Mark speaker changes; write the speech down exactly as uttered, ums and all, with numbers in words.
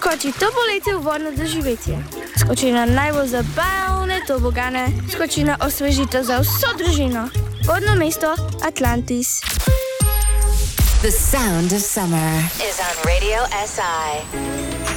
Speaker 1: Skoči to poletje v vodno doživetje. Skoči na najbolj zabavne tobogane. Skoči na osvežitev za vso družino. Vodno mesto Atlantis.
Speaker 2: The sound of summer is on Radio S I.